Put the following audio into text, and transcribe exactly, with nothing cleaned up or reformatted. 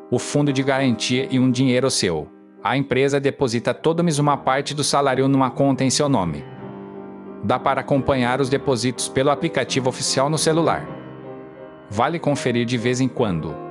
o fundo de garantia e um dinheiro seu. A empresa deposita todo mês uma parte do salário numa conta em seu nome. Dá para acompanhar os depósitos pelo aplicativo oficial no celular. Vale conferir de vez em quando.